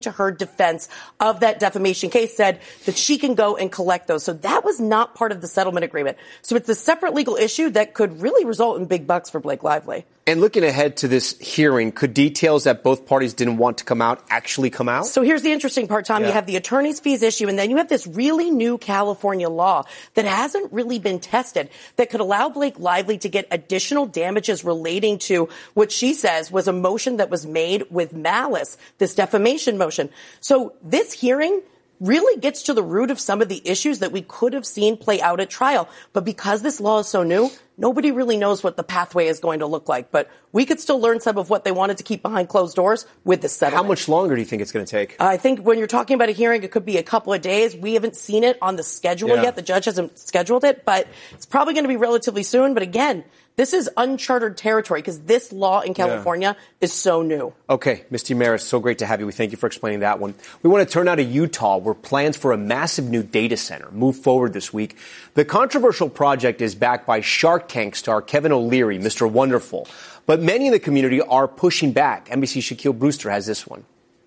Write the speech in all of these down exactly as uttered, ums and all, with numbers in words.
to her defense of that defamation case said that she can go and collect those. So that was not part of the settlement agreement. So it's a separate legal issue that could really result in big bucks for Blake Lively. And looking ahead to this hearing, could details that both parties didn't want to come out actually come out? So here's the interesting part, Tom. Yeah. You have the attorney's fees issue, and then you have this really new California law that hasn't really been tested that could allow Blake Lively to get additional damages relating to what she says was a motion that was made with malice, this defamation motion. So this hearing really gets to the root of some of the issues that we could have seen play out at trial. But because this law is so new, nobody really knows what the pathway is going to look like. But we could still learn some of what they wanted to keep behind closed doors with this settlement. How much longer do you think it's going to take? I think when you're talking about a hearing, it could be a couple of days. We haven't seen it on the schedule yeah. yet. The judge hasn't scheduled it, but it's probably going to be relatively soon. But again, this is uncharted territory because this law in California yeah. is so new. Okay, Misty Maris, so great to have you. We thank you for explaining that one. We want to turn now to Utah, where plans for a massive new data center move forward this week. The controversial project is backed by Shark Tank star Kevin O'Leary, Mister Wonderful. But many in the community are pushing back. N B C's Shaquille Brewster has this one.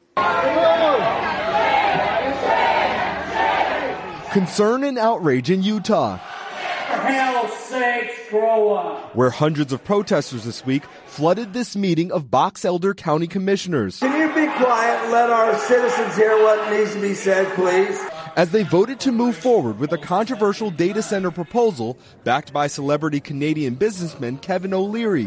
Concern and outrage in Utah. For hell's sakes, grow up. Where hundreds of protesters this week flooded this meeting of Box Elder County Commissioners. Can you be quiet and let our citizens hear what needs to be said, please? As they voted to move forward with a controversial data center proposal backed by celebrity Canadian businessman Kevin O'Leary.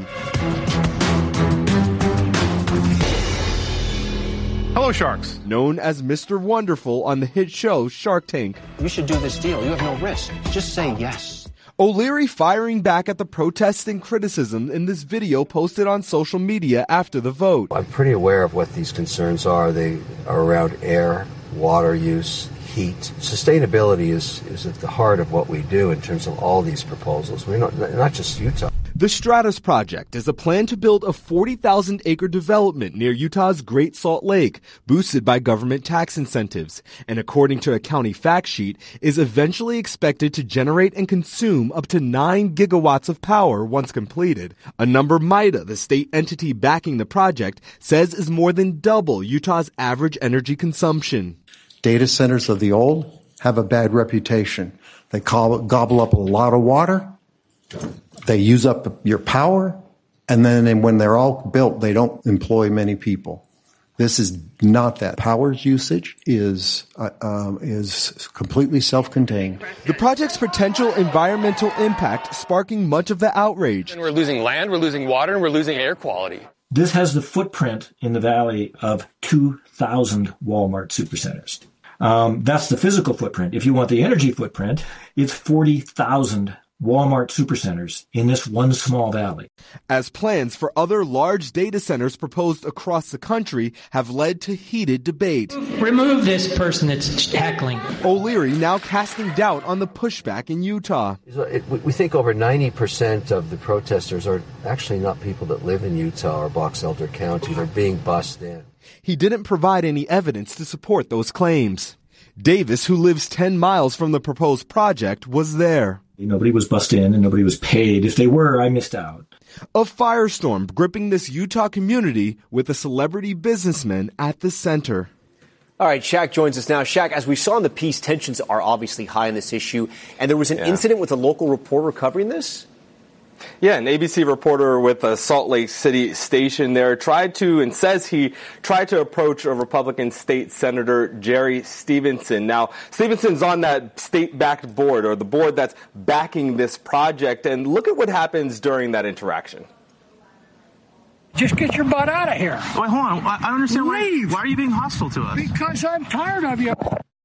Hello, Sharks. Known as Mister Wonderful on the hit show Shark Tank. You should do this deal. You have no risk. Just say yes. O'Leary firing back at the protests and criticism in this video posted on social media after the vote. I'm pretty aware of what these concerns are. They are around air, water use, heat. Sustainability is, is at the heart of what we do in terms of all these proposals. We're not, not just Utah. The Stratus Project is a plan to build a forty thousand acre development near Utah's Great Salt Lake, boosted by government tax incentives, and according to a county fact sheet, is eventually expected to generate and consume up to nine gigawatts of power once completed, a number MIDA, the state entity backing the project, says is more than double Utah's average energy consumption. Data centers of the old have a bad reputation. They call, gobble up a lot of water. They use up your power, and then when they're all built, they don't employ many people. This is not that. Power usage is uh, um, is completely self-contained. The project's potential environmental impact sparking much of the outrage. And we're losing land, we're losing water, and we're losing air quality. This has the footprint in the valley of two thousand Walmart supercenters. Um, that's the physical footprint. If you want the energy footprint, it's forty thousand Walmart supercenters in this one small valley. As plans for other large data centers proposed across the country have led to heated debate. Remove this person that's heckling. O'Leary now casting doubt on the pushback in Utah. We think over ninety percent of the protesters are actually not people that live in Utah or Box Elder County. They're being bussed in. He didn't provide any evidence to support those claims. Davis, who lives ten miles from the proposed project, was there. Nobody was bussed in and nobody was paid. If they were, I missed out. A firestorm gripping this Utah community with a celebrity businessman at the center. All right, Shaq joins us now. Shaq, as we saw in the piece, tensions are obviously high on this issue. And there was an yeah. incident with a local reporter covering this? Yeah, an A B C reporter with a Salt Lake City station there tried to, and says he tried to approach a Republican state senator, Jerry Stevenson. Now, Stevenson's on that state-backed board, or the board that's backing this project, and look at what happens during that interaction. Just get your butt out of here. Wait, hold on. I don't understand. Leave. Why, why are you being hostile to us? Because I'm tired of you.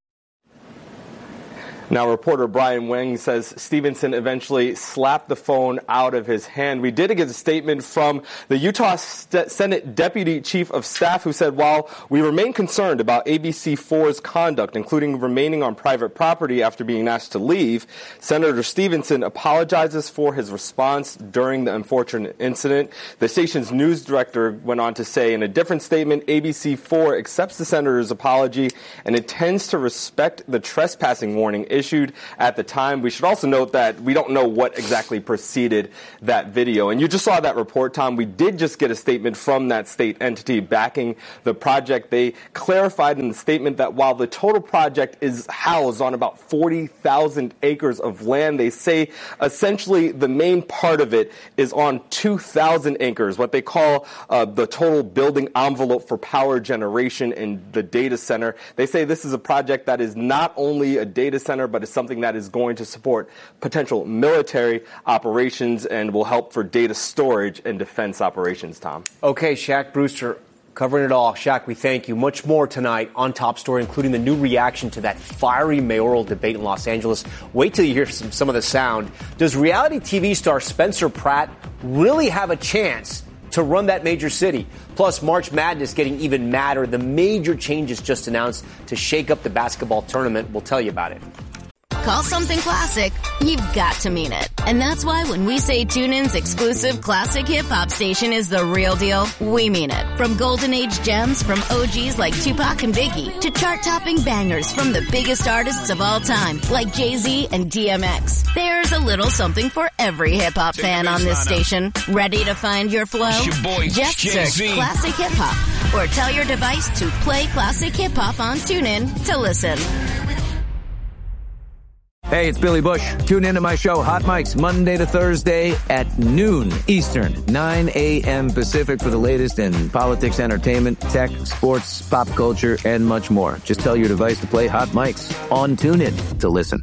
Now, reporter Brian Weng says Stevenson eventually slapped the phone out of his hand. We did get a statement from the Utah St- Senate Deputy Chief of Staff who said, while we remain concerned about A B C four's conduct, including remaining on private property after being asked to leave, Senator Stevenson apologizes for his response during the unfortunate incident. The station's news director went on to say in a different statement, A B C four accepts the senator's apology and intends to respect the trespassing warning issued issued at the time. We should also note that we don't know what exactly preceded that video. And you just saw that report, Tom. We did just get a statement from that state entity backing the project. They clarified in the statement that while the total project is housed on about forty thousand acres of land, they say essentially the main part of it is on two thousand acres, what they call uh, the total building envelope for power generation in the data center. They say this is a project that is not only a data center, but is something that is going to support potential military operations and will help for data storage and defense operations, Tom. Okay, Shaq Brewster, covering it all. Shaq, we thank you. Much more tonight on Top Story, including the new reaction to that fiery mayoral debate in Los Angeles. Wait till you hear some, some of the sound. Does reality T V star Spencer Pratt really have a chance to run that major city? Plus, March Madness getting even madder. The major changes just announced to shake up the basketball tournament. We'll tell you about it. Call something classic, you've got to mean it. And that's why when we say TuneIn's exclusive classic hip-hop station is the real deal, we mean it. From golden age gems from O Gs like Tupac and Biggie to chart-topping bangers from the biggest artists of all time like Jay-Z and D M X. There's a little something for every hip-hop fan on this station. Ready to find your flow? Your boy, Just Jay-Z. search Classic Hip-Hop or tell your device to play Classic Hip-Hop on TuneIn to listen. Hey, it's Billy Bush. Tune in to my show, Hot Mics, Monday to Thursday at noon Eastern, nine a.m. Pacific for the latest in politics, entertainment, tech, sports, pop culture, and much more. Just tell your device to play Hot Mics on TuneIn to listen.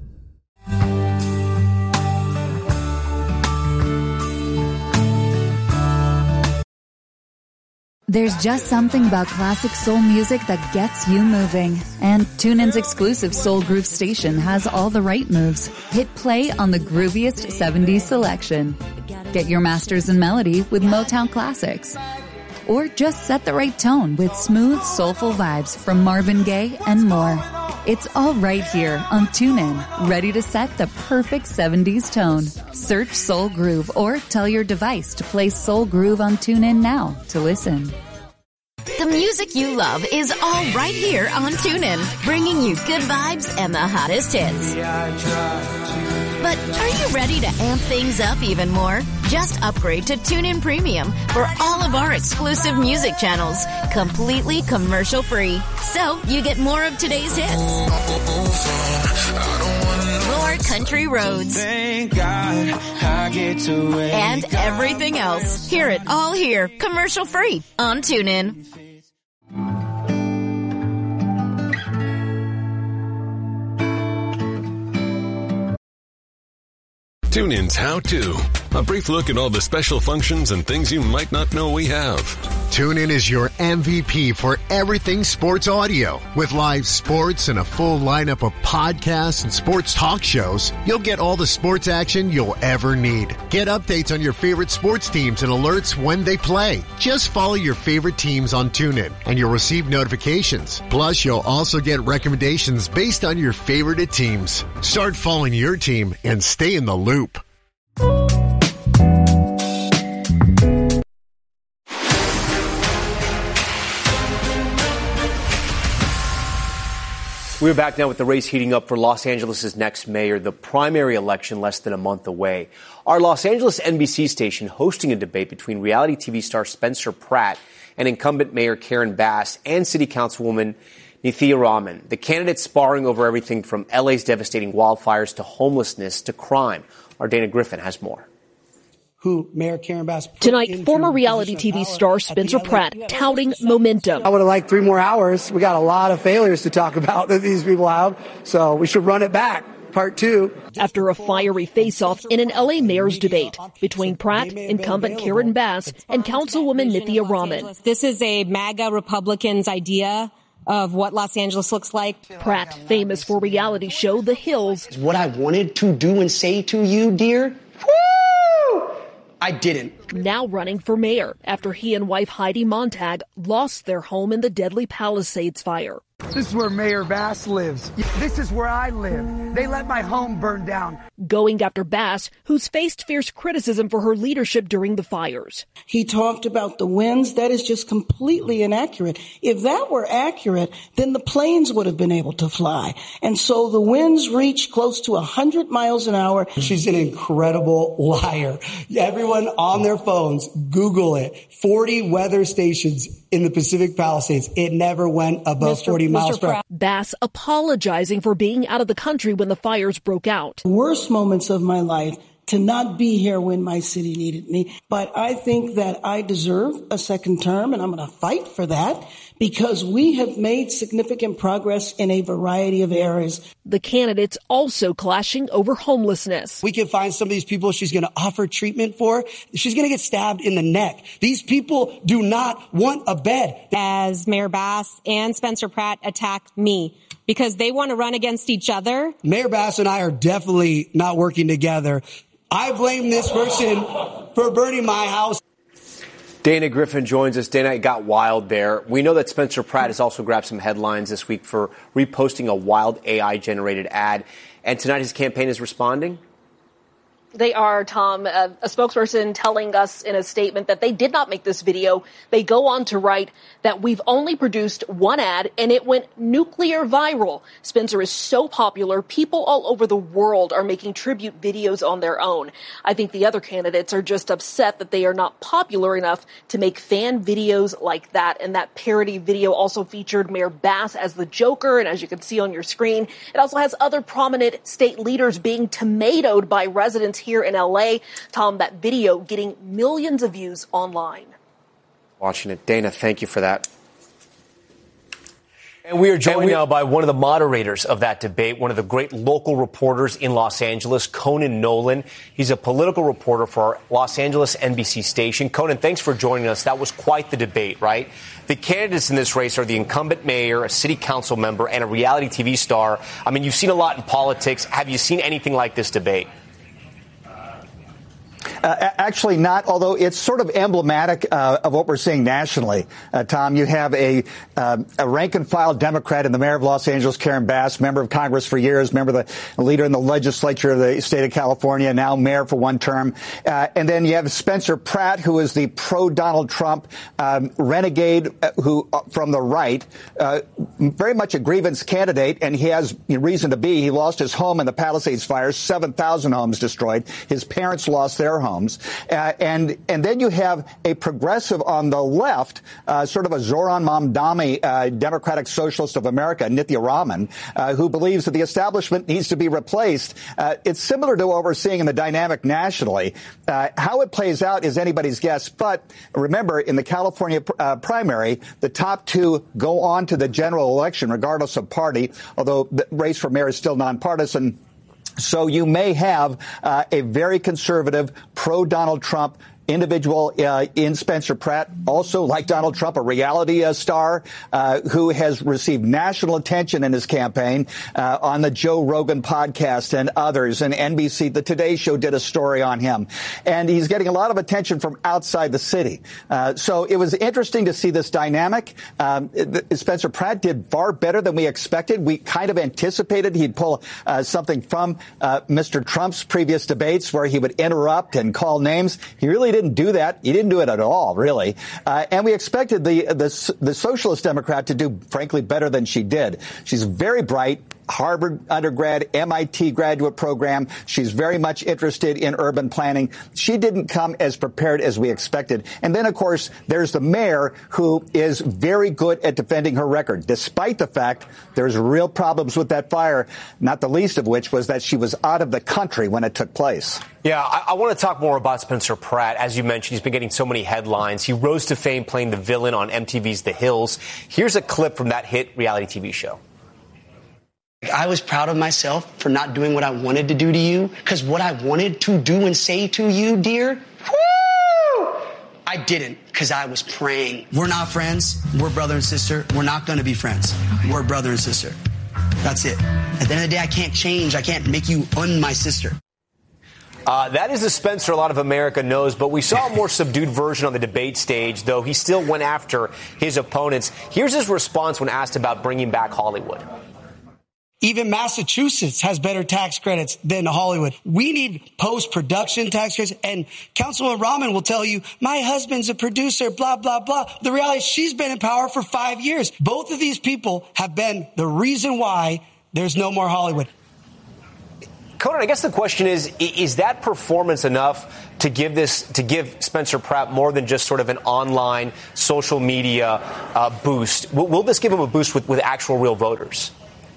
There's just something about classic soul music that gets you moving. And TuneIn's exclusive Soul Groove station has all the right moves. Hit play on the grooviest seventies selection. Get your masters in melody with Motown classics. Or just set the right tone with smooth, soulful vibes from Marvin Gaye and more. It's all right here on TuneIn, ready to set the perfect seventies tone. Search Soul Groove or tell your device to play Soul Groove on TuneIn now to listen. The music you love is all right here on TuneIn, bringing you good vibes and the hottest hits. But are you ready to amp things up even more? Just upgrade to TuneIn Premium for all of our exclusive music channels, completely commercial-free. So you get more of today's hits, more country roads, Thank God I get to wake and everything else. Hear it all here, commercial-free on TuneIn. TuneIn's How To. A brief look at all the special functions and things you might not know we have. TuneIn is your M V P for everything sports audio. With live sports and a full lineup of podcasts and sports talk shows, you'll get all the sports action you'll ever need. Get updates on your favorite sports teams and alerts when they play. Just follow your favorite teams on TuneIn and you'll receive notifications. Plus, you'll also get recommendations based on your favorite teams. Start following your team and stay in the loop. We're back now with the race heating up for Los Angeles' next mayor, the primary election less than a month away. Our Los Angeles N B C station hosting a debate between reality T V star Spencer Pratt and incumbent Mayor Karen Bass and City Councilwoman Nithya Raman. The candidates sparring over everything from L A's devastating wildfires to homelessness to crime. Our Dana Griffin has more. Who Mayor Karen Bass tonight, former reality T V star Spencer Pratt touting momentum. I would have liked three more hours. We got a lot of failures to talk about that these people have, so we should run it back. Part two. After a fiery face-off in an L A mayor's debate between Pratt, incumbent Karen Bass, and Councilwoman Nithya Raman. This is a MAGA Republicans' idea of what Los Angeles looks like. Pratt, famous for reality show The Hills. What I wanted to do and say to you, dear, woo! I didn't. Now running for mayor after he and wife Heidi Montag lost their home in the deadly Palisades fire. This is where Mayor Bass lives. This is where I live. They let my home burn down. Going after Bass, who's faced fierce criticism for her leadership during the fires. He talked about the winds. That is just completely inaccurate. If that were accurate, then the planes would have been able to fly. And so the winds reached close to one hundred miles an hour. She's an incredible liar. Everyone on their phones, Google it. forty weather stations in the Pacific Palisades. It never went above Mister forty miles per hour. Bass apologizing for being out of the country when the fires broke out. Worst moments of my life, to not be here when my city needed me. But I think that I deserve a second term, and I'm going to fight for that because we have made significant progress in a variety of areas. The candidates also clashing over homelessness. We can find some of these people she's going to offer treatment for. She's going to get stabbed in the neck. These people do not want a bed. As Mayor Bass and Spencer Pratt attack me because they want to run against each other. Mayor Bass and I are definitely not working together. I blame this person for burning my house. Dana Griffin joins us. Dana, it got wild there. We know that Spencer Pratt has also grabbed some headlines this week for reposting a wild A I-generated ad. And tonight his campaign is responding? They are, Tom, a, a spokesperson telling us in a statement that they did not make this video. They go on to write that we've only produced one ad and it went nuclear viral. Spencer is so popular, people all over the world are making tribute videos on their own. I think the other candidates are just upset that they are not popular enough to make fan videos like that. And that parody video also featured Mayor Bass as the Joker. And as you can see on your screen, it also has other prominent state leaders being tomatoed by residents here in L A. Tom, that video getting millions of views online. Watching it. Dana, thank you for that. And we are joined we, now by one of the moderators of that debate, one of the great local reporters in Los Angeles, Conan Nolan. He's a political reporter for our Los Angeles N B C station. Conan, thanks for joining us. That was quite the debate, right? The candidates in this race are the incumbent mayor, a city council member, and a reality T V star. I mean, you've seen a lot in politics. Have you seen anything like this debate? Uh, actually not, although it's sort of emblematic uh, of what we're seeing nationally. Uh, Tom, you have a, uh, a rank-and-file Democrat in the mayor of Los Angeles, Karen Bass, member of Congress for years, member of the leader in the legislature of the state of California, now mayor for one term. Uh, and then you have Spencer Pratt, who is the pro-Donald Trump um, renegade uh, who uh, from the right, uh, very much a grievance candidate, and he has reason to be. He lost his home in the Palisades fires, seven thousand homes destroyed. His parents lost their home. Homes. Uh, and and then you have a progressive on the left, uh, sort of a Zoran Mamdani, uh, Democratic Socialist of America, Nithya Raman, uh, who believes that the establishment needs to be replaced. Uh, it's similar to what we're seeing in the dynamic nationally. Uh, how it plays out is anybody's guess. But remember, in the California uh, primary, the top two go on to the general election, regardless of party, although the race for mayor is still nonpartisan. So you may have uh, a very conservative, pro-Donald Trump individual uh, in Spencer Pratt, also like Donald Trump, a reality uh, star uh, who has received national attention in his campaign uh, on the Joe Rogan podcast and others. And N B C, the Today Show did a story on him. And he's getting a lot of attention from outside the city. Uh, so it was interesting to see this dynamic. Um, Spencer Pratt did far better than we expected. We kind of anticipated he'd pull uh, something from uh, Mister Trump's previous debates where he would interrupt and call names. He really didn't do that. He didn't do it at all, really. Uh, and we expected the, the the Socialist Democrat to do, frankly, better than she did. She's very bright. Harvard undergrad, M I T graduate program. She's very much interested in urban planning. She didn't come as prepared as we expected. And then, of course, there's the mayor, who is very good at defending her record, despite the fact there's real problems with that fire, not the least of which was that she was out of the country when it took place. Yeah, I, I want to talk more about Spencer Pratt. As you mentioned, he's been getting so many headlines. He rose to fame playing the villain on M T V's The Hills. Here's a clip from that hit reality T V show. I was proud of myself for not doing what I wanted to do to you, because what I wanted to do and say to you, dear, whoo, I didn't, because I was praying. We're not friends. We're brother and sister. We're not going to be friends. We're brother and sister. That's it. At the end of the day, I can't change. I can't make you un my sister. Uh, that is the Spencer a lot of America knows, but we saw a more subdued version on the debate stage, though he still went after his opponents. Here's his response when asked about bringing back Hollywood. Even Massachusetts has better tax credits than Hollywood. We need post-production tax credits. And Councilwoman Rahman will tell you, my husband's a producer, blah, blah, blah. The reality is she's been in power for five years. Both of these people have been the reason why there's no more Hollywood. Conan, I guess the question is, is that performance enough to give this, to give Spencer Pratt more than just sort of an online social media uh, boost? Will, will this give him a boost with, with actual real voters?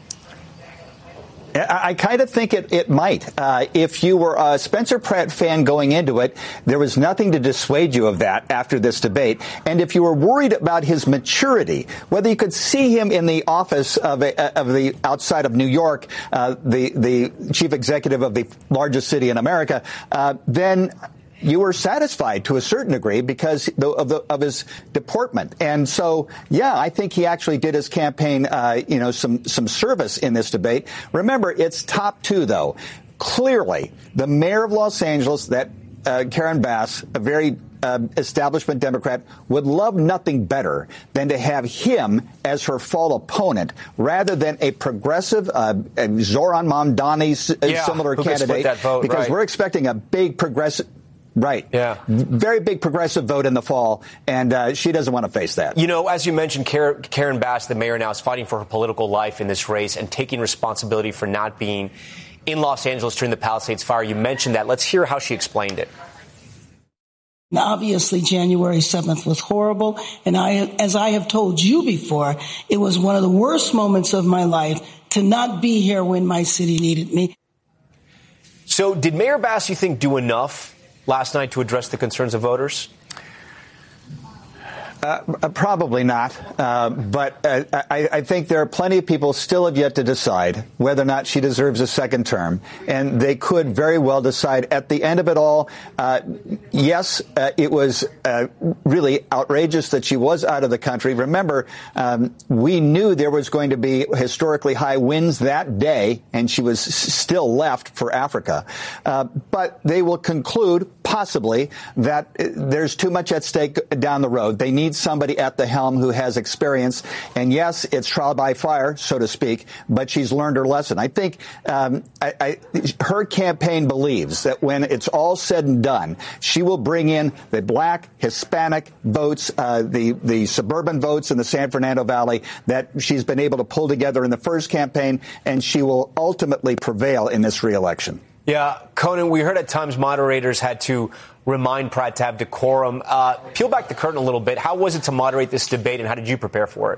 I, I kind of think it, it might. Uh, if you were a Spencer Pratt fan going into it, there was nothing to dissuade you of that after this debate. And if you were worried about his maturity, whether you could see him in the office of, a, of the outside of New York, uh, the, the chief executive of the largest city in America, uh, then you were satisfied to a certain degree because of, the, of his deportment. And so, yeah, I think he actually did his campaign, uh, you know, some, some service in this debate. Remember, it's top two, though. Clearly, the mayor of Los Angeles, that uh, Karen Bass, a very uh, establishment Democrat, would love nothing better than to have him as her fall opponent rather than a progressive uh, Zoran Mamdani uh, yeah, similar who candidate. Could split that vote, because right. we're expecting a big progressive. Right. Yeah. Very big progressive vote in the fall, and uh, she doesn't want to face that. You know, as you mentioned, Karen Bass, the mayor now, is fighting for her political life in this race and taking responsibility for not being in Los Angeles during the Palisades fire. You mentioned that. Let's hear how she explained it. Now, obviously, January seventh was horrible, and I, as I have told you before, it was one of the worst moments of my life to not be here when my city needed me. So did Mayor Bass, you think, do enough last night to address the concerns of voters? Uh, probably not. Uh, but uh, I, I think there are plenty of people still have yet to decide whether or not she deserves a second term. And they could very well decide at the end of it all, uh, yes, uh, it was uh, really outrageous that she was out of the country. Remember, um, we knew there was going to be historically high winds that day, and she was s- still left for Africa. Uh, but they will conclude, possibly, that uh, there's too much at stake down the road. They need somebody at the helm who has experience. And yes, it's trial by fire, so to speak, but she's learned her lesson. I think um, I, I, her campaign believes that when it's all said and done, she will bring in the black, Hispanic votes, uh, the, the suburban votes in the San Fernando Valley that she's been able to pull together in the first campaign, and she will ultimately prevail in this reelection. Yeah, Conan, we heard at times moderators had to remind Pratt to have decorum. Uh, peel back the curtain a little bit. How was it to moderate this debate, and how did you prepare for it?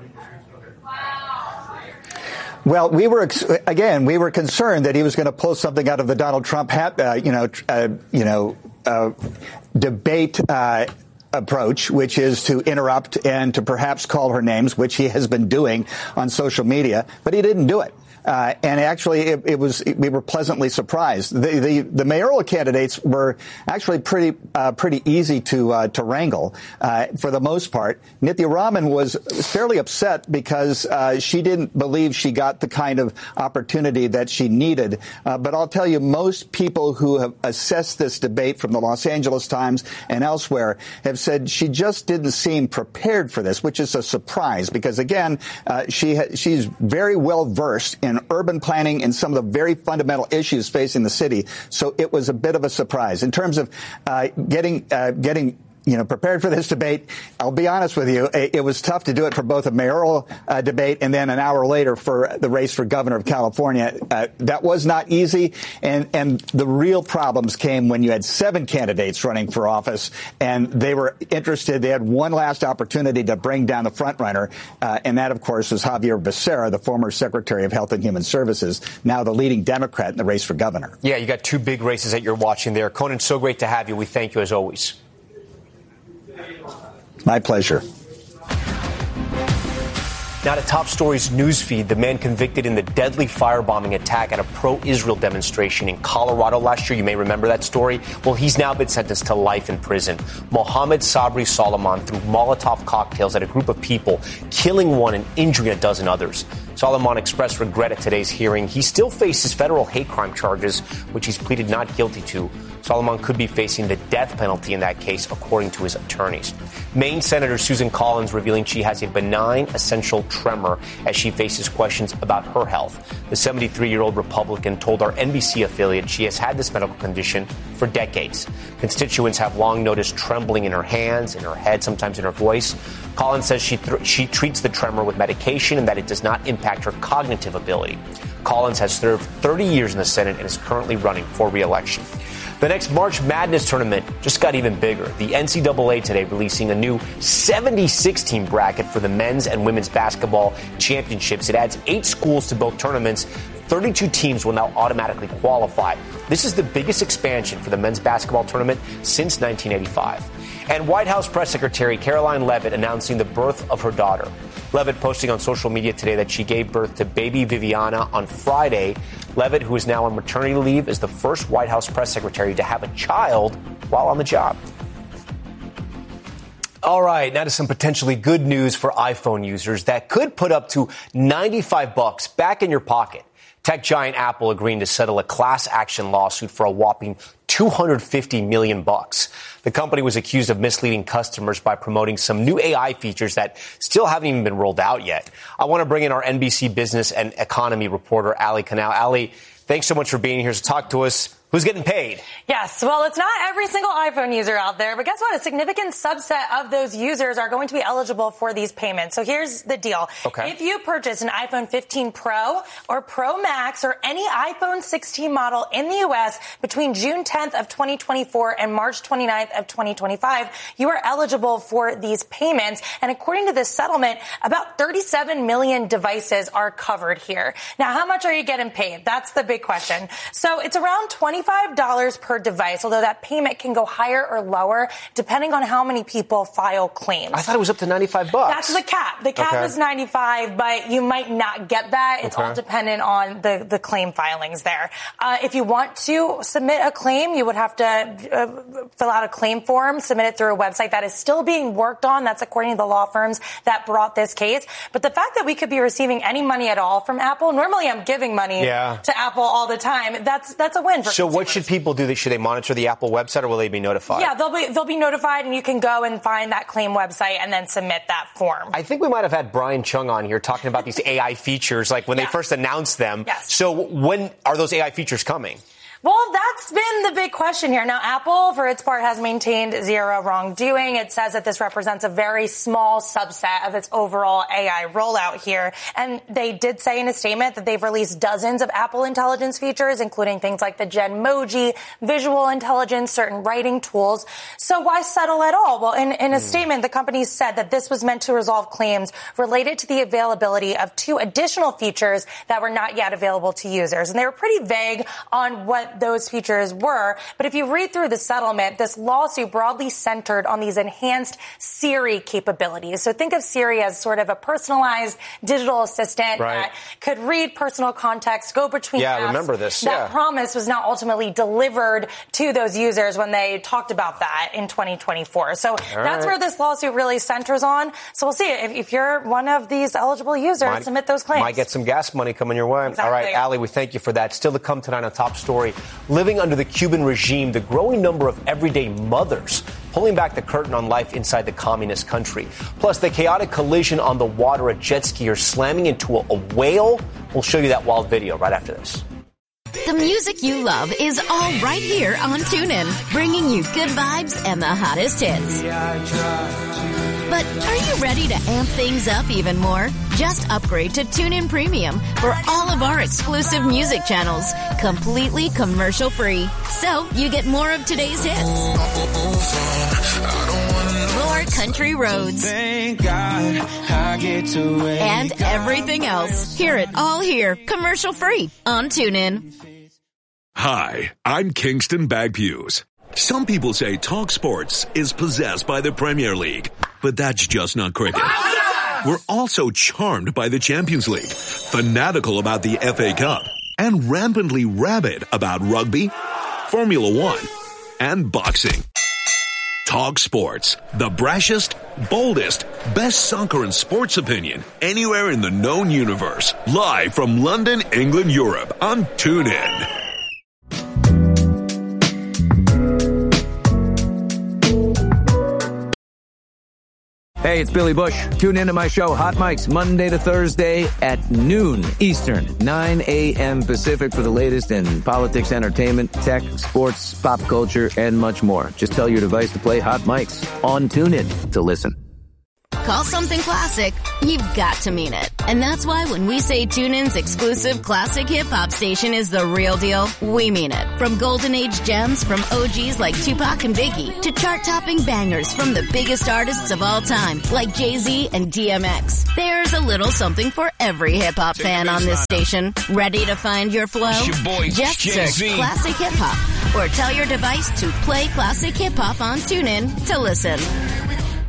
Well, we were, again, we were concerned that he was going to pull something out of the Donald Trump, hat, uh, you know, uh, you know, uh, debate uh approach, which is to interrupt and to perhaps call her names, which he has been doing on social media, but he didn't do it. Uh, and actually, it, it was we were pleasantly surprised. The, the, the mayoral candidates were actually pretty uh, pretty easy to uh, to wrangle uh, for the most part. Nithya Raman was fairly upset because uh, she didn't believe she got the kind of opportunity that she needed. Uh, but I'll tell you, most people who have assessed this debate from the Los Angeles Times and elsewhere have said she just didn't seem prepared for this, which is a surprise because, again, uh, she ha- she's very well versed in urban planning and some of the very fundamental issues facing the city. So it was a bit of a surprise in terms of uh, getting uh, getting. You know, prepared for this debate. I'll be honest with you, it, it was tough to do it for both a mayoral uh, debate and then an hour later for the race for governor of California. Uh, that was not easy. And, and the real problems came when you had seven candidates running for office and they were interested. They had one last opportunity to bring down the front runner. Uh, and that, of course, was Javier Becerra, the former Secretary of Health and Human Services, now the leading Democrat in the race for governor. Yeah, you got two big races that you're watching there. Conan, so great to have you. We thank you as always. My pleasure. Now to Top Stories newsfeed, the man convicted in the deadly firebombing attack at a pro-Israel demonstration in Colorado last year. You may remember that story. Well, he's now been sentenced to life in prison. Mohammed Sabri Solomon threw Molotov cocktails at a group of people, killing one and injuring a dozen others. Solomon expressed regret at today's hearing. He still faces federal hate crime charges, which he's pleaded not guilty to. Solomon could be facing the death penalty in that case, according to his attorneys. Maine Senator Susan Collins revealing she has a benign essential tremor as she faces questions about her health. The seventy-three-year-old Republican told our N B C affiliate she has had this medical condition for decades. Constituents have long noticed trembling in her hands, in her head, sometimes in her voice. Collins says she th- she treats the tremor with medication and that it does not impact her cognitive ability. Collins has served thirty years in the Senate and is currently running for re-election. The next March Madness tournament just got even bigger. The N C double A today releasing a new seventy-six team bracket for the men's and women's basketball championships. It adds eight schools to both tournaments. thirty-two teams will now automatically qualify. This is the biggest expansion for the men's basketball tournament since nineteen eighty-five. And White House Press Secretary Caroline Leavitt announcing the birth of her daughter. Leavitt posting on social media today that she gave birth to baby Viviana on Friday. Leavitt, who is now on maternity leave, is the first White House press secretary to have a child while on the job. All right, now to some potentially good news for iPhone users that could put up to ninety-five bucks back in your pocket. Tech giant Apple agreeing to settle a class action lawsuit for a whopping two hundred fifty million bucks. The company was accused of misleading customers by promoting some new A I features that still haven't even been rolled out yet. I want to bring in our N B C business and economy reporter, Ali Canal. Ali, thanks so much for being here to talk to us. Who's getting paid? Yes, well, it's not every single iPhone user out there, but guess what? A significant subset of those users are going to be eligible for these payments. So here's the deal. Okay. If you purchase an iPhone fifteen Pro or Pro Max or any iPhone sixteen model in the U S between June tenth of twenty twenty-four and March twenty-ninth of twenty twenty-five, you are eligible for these payments. And according to this settlement, about thirty-seven million devices are covered here. Now, how much are you getting paid? That's the big question. So it's around twenty-five dollars per device, although that payment can go higher or lower depending on how many people file claims. I thought it was up to ninety-five bucks. That's the cap. The cap Okay. is ninety-five, but you might not get that. It's Okay. all dependent on the, the claim filings there. Uh, if you want to submit a claim, you would have to uh, fill out a claim form, submit it through a website that is still being worked on. That's according to the law firms that brought this case. But the fact that we could be receiving any money at all from Apple, normally I'm giving money Yeah. to Apple all the time. That's that's a win for So what should people do? Should they monitor the Apple website or will they be notified? Yeah, they'll be they'll be notified, and you can go and find that claim website and then submit that form. I think we might have had Brian Chung on here talking about these A I features, like when Yeah. they first announced them. Yes. So when are those A I features coming? Well, that's been the big question here. Now, Apple, for its part, has maintained zero wrongdoing. It says that this represents a very small subset of its overall A I rollout here. And they did say in a statement that they've released dozens of Apple Intelligence features, including things like the Genmoji, visual intelligence, certain writing tools. So why settle at all? Well, in, in a mm. statement, the company said that this was meant to resolve claims related to the availability of two additional features that were not yet available to users. And they were pretty vague on what those features were. But if you read through the settlement, this lawsuit broadly centered on these enhanced Siri capabilities. So think of Siri as sort of a personalized digital assistant right. that could read personal context, go between yeah, apps. I remember this. That yeah. promise was not ultimately delivered to those users when they talked about that in twenty twenty-four. So All that's right. where this lawsuit really centers on. So we'll see. If, if you're one of these eligible users, might, submit those claims. Might get some gas money coming your way. Exactly. All right, Ali, we thank you for that. Still to come tonight on Top Story. Living under the Cuban regime, the growing number of everyday mothers pulling back the curtain on life inside the communist country. Plus, the chaotic collision on the water, a jet skier slamming into a, a whale. We'll show you that wild video right after this. The music you love is all right here on TuneIn, bringing you good vibes and the hottest hits. But are you ready to amp things up even more? Just upgrade to TuneIn Premium for all of our exclusive music channels, completely commercial-free. So you get more of today's hits, more country roads, Thank God I get to wake and everything else. Hear it all here, commercial-free on TuneIn. Hi, I'm Kingston Bagpues. Some people say Talk Sports is possessed by the Premier League, but that's just not cricket. We're also charmed by the Champions League, fanatical about the F A Cup, and rampantly rabid about rugby, Formula One, and boxing. Talk Sports, the brashest, boldest, best soccer and sports opinion anywhere in the known universe. Live from London, England, Europe on TuneIn. Hey, it's Billy Bush. Tune into my show, Hot Mics, Monday to Thursday at noon Eastern, nine a.m. Pacific for the latest in politics, entertainment, tech, sports, pop culture, and much more. Just tell your device to play Hot Mics on TuneIn to listen. Call something classic, you've got to mean it. And that's why when we say TuneIn's exclusive classic hip-hop station is the real deal, we mean it. From golden age gems from O Gs like Tupac and Biggie to chart-topping bangers from the biggest artists of all time like Jay-Z and D M X. There's a little something for every hip-hop fan on this station. Ready to find your flow? Your boy, Just Jay-Z. search Classic Hip Hop or tell your device to play Classic Hip Hop on TuneIn to listen.